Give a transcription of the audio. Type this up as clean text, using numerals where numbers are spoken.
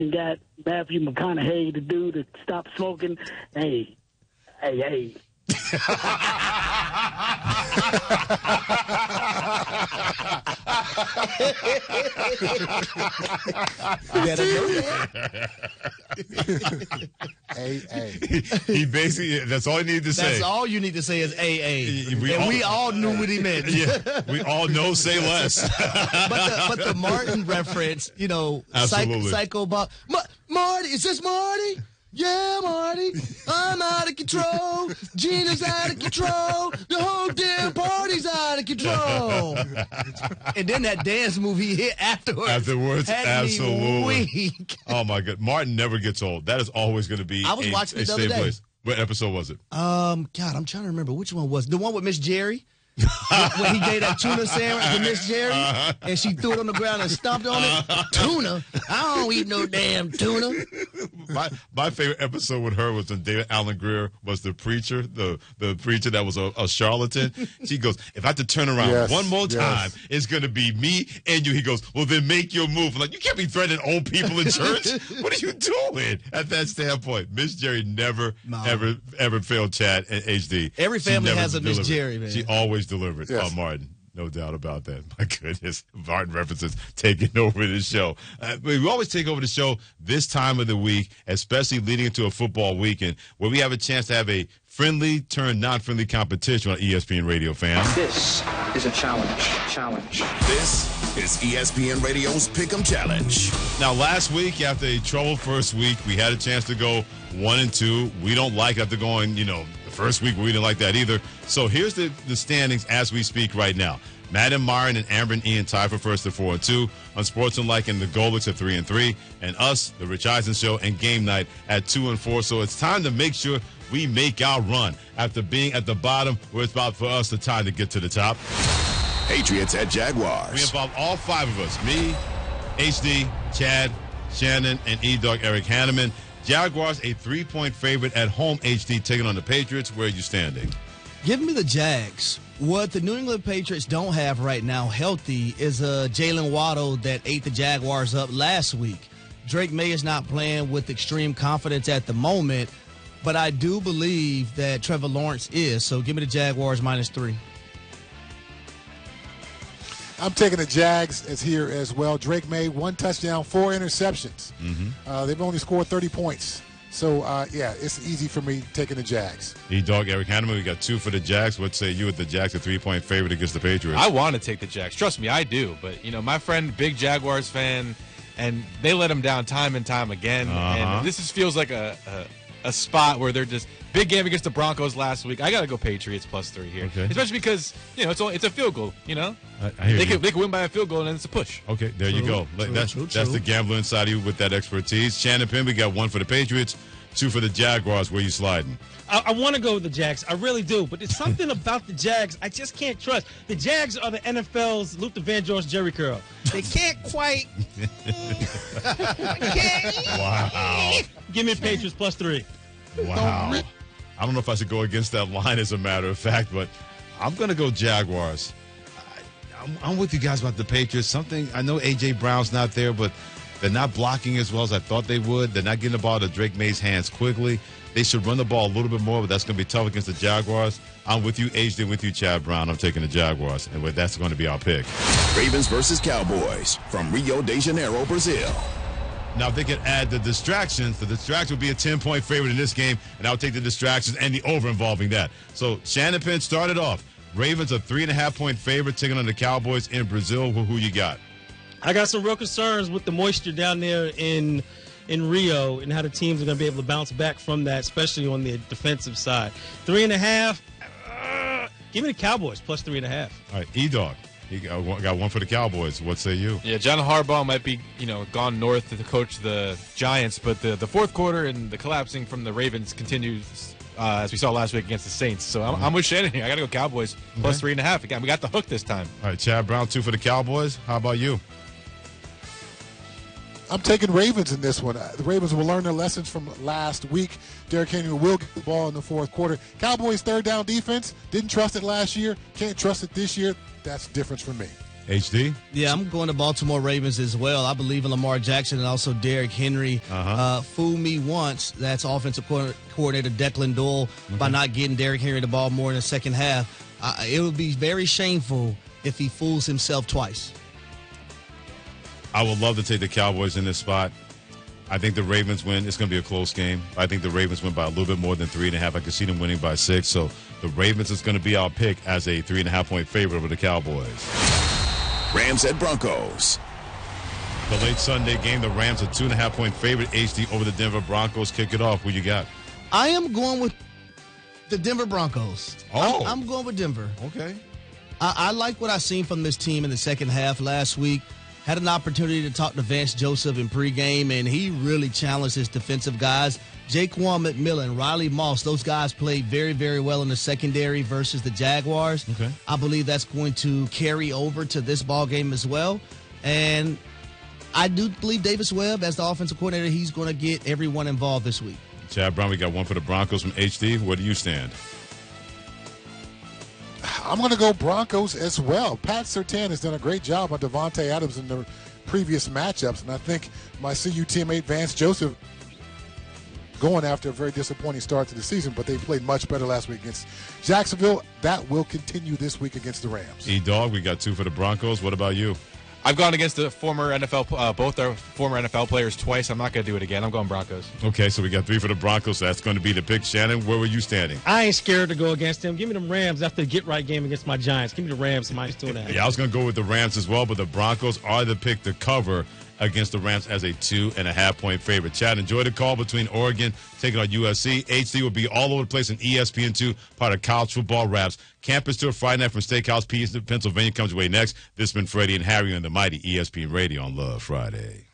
got Matthew McConaughey to do to stop smoking. Hey. Better know that. He basically, that's all he needed to say. That's all you need to say is AA. We all knew what he meant. Yeah, we all know say less. but the Martin reference, Absolutely. Psycho Bob. Marty, is this Marty? Yeah, Marty, I'm out of control. Gina's out of control. The whole damn party's out of control. And then that dance move he hit afterwards had absolutely. me weak. Oh, my God. Martin never gets old. That is always going to be I was watching it the other day. Place. What episode was it? God, I'm trying to remember which one was. The one with Miss Jerry? when he gave that tuna sandwich to Miss Jerry, and she threw it on the ground and stomped on it. Tuna? I don't eat no damn tuna. My favorite episode with her was when David Alan Grier was the preacher, the preacher that was a charlatan. She goes, if I have to turn around one more time, it's going to be me and you. He goes, well, then make your move. I'm like, you can't be threatening old people in church. What are you doing at that standpoint? Miss Jerry never, ever failed Chad and HD. Every family has a Miss Jerry, man. She always delivered. Yes. Martin. No doubt about that. My goodness. Martin references taking over the show. We always take over the show this time of the week, especially leading into a football weekend, where we have a chance to have a friendly turned non-friendly competition on ESPN Radio, fans. This is a challenge. This is ESPN Radio's Pick'em Challenge. Now, last week, after a troubled first week, we had a chance to go 1-2. We don't like after going, the first week we didn't like that either. So here's the standings as we speak right now. Matt and Myron and Amber and Ian tied for first at 4-2. Unsportsmanlike and the Golix at 3-3. And us, the Rich Eisen Show, and Game Night at 2-4. So it's time to make sure we make our run after being at the bottom where it's about for us the time to get to the top. Patriots at Jaguars. We involve all five of us. Me, HD, Chad, Shannon, and E-Dog Eric Hanneman. Jaguars a 3-point favorite at home, HD, taking on the Patriots. Where are you standing? Give me the Jags. What the New England Patriots don't have right now healthy is a Jalen Waddle that ate the Jaguars up last week. Drake May is not playing with extreme confidence at the moment, but I do believe that Trevor Lawrence is. So give me the Jaguars -3. I'm taking the Jags as here as well. Drake May, 1 touchdown, 4 interceptions. Mm-hmm. They've only scored 30 points. So, it's easy for me taking the Jags. E-Dog Eric Hanneman, we got 2 for the Jags. What say you with the Jags, a 3-point favorite against the Patriots? I want to take the Jags. Trust me, I do. But, my friend, big Jaguars fan, and they let him down time and time again. And this just feels like a spot where they're just big game against the Broncos last week. I got to go Patriots +3 here, especially because it's a field goal. They can win by a field goal and then it's a push. Okay, there you go. That's the gambler inside of you with that expertise. Shannon Pym, we got 1 for the Patriots, 2 for the Jaguars. Where you sliding? I want to go with the Jags. I really do. But there's something about the Jags I just can't trust. The Jags are the NFL's Luther Vandross Jerry Curl. They can't quite. Wow. Give me Patriots +3. Wow. I don't know if I should go against that line as a matter of fact, but I'm going to go Jaguars. I'm with you guys about the Patriots. I know A.J. Brown's not there, but they're not blocking as well as I thought they would. They're not getting the ball to Drake May's hands quickly. They should run the ball a little bit more, but that's going to be tough against the Jaguars. I'm with you, HD, with you, Chad Brown. I'm taking the Jaguars, and that's going to be our pick. Ravens versus Cowboys from Rio de Janeiro, Brazil. Now, if they could add the distractions would be a 10-point favorite in this game, and I would take the distractions and the over involving that. So, Shannon Pym started off. Ravens a 3.5-point favorite taking on the Cowboys in Brazil. Who you got? I got some real concerns with the moisture down there in Rio and how the teams are going to be able to bounce back from that, especially on the defensive side. 3.5. Give me the Cowboys +3.5. All right, E-Dog. He got 1 for the Cowboys. What say you? Yeah, John Harbaugh might be, gone north to coach the Giants, but the fourth quarter and the collapsing from the Ravens continues as we saw last week against the Saints. So I'm with Shannon here. I got to go Cowboys +3.5. Again, we got the hook this time. All right, Chad Brown, 2 for the Cowboys. How about you? I'm taking Ravens in this one. The Ravens will learn their lessons from last week. Derrick Henry will get the ball in the fourth quarter. Cowboys' third down defense, didn't trust it last year, can't trust it this year. That's the difference for me. HD? Yeah, I'm going to Baltimore Ravens as well. I believe in Lamar Jackson and also Derrick Henry. Fool me once, that's offensive coordinator Declan Doyle, by not getting Derrick Henry the ball more in the second half. It would be very shameful if he fools himself twice. I would love to take the Cowboys in this spot. I think the Ravens win. It's going to be a close game. I think the Ravens win by a little bit more than 3.5. I can see them winning by 6. So the Ravens is going to be our pick as a 3.5-point favorite over the Cowboys. Rams at Broncos. The late Sunday game, the Rams are 2.5-point favorite, HD, over the Denver Broncos. Kick it off. Who you got? I am going with the Denver Broncos. Oh. I'm going with Denver. Okay. I like what I seen from this team in the second half last week. Had an opportunity to talk to Vance Joseph in pregame, and he really challenged his defensive guys. Jaquan McMillan, Riley Moss, those guys played very, very well in the secondary versus the Jaguars. Okay. I believe that's going to carry over to this ball game as well. And I do believe Davis Webb, as the offensive coordinator, he's going to get everyone involved this week. Chad Brown, we got one for the Broncos from HD. Where do you stand? I'm going to go Broncos as well. Pat Surtain has done a great job on Devontae Adams in the previous matchups, and I think my CU teammate Vance Joseph going after a very disappointing start to the season, but they played much better last week against Jacksonville. That will continue this week against the Rams. E-Dog, we got 2 for the Broncos. What about you? I've gone against the former NFL, both our former NFL players twice. I'm not going to do it again. I'm going Broncos. Okay, so we got 3 for the Broncos. So that's going to be the pick. Shannon, where were you standing? I ain't scared to go against them. Give me them Rams after the get-right game against my Giants. Give me the Rams -2.5. Yeah, I was going to go with the Rams as well, but the Broncos are the pick to cover against the Rams as a 2.5-point favorite. Chad, enjoy the call between Oregon taking on USC. HD will be all over the place on ESPN2, part of College Football Wraps. Campus Tour Friday night from Steakhouse, Pennsylvania comes your way next. This has been Freddie and Harry on the mighty ESPN Radio on Love Friday.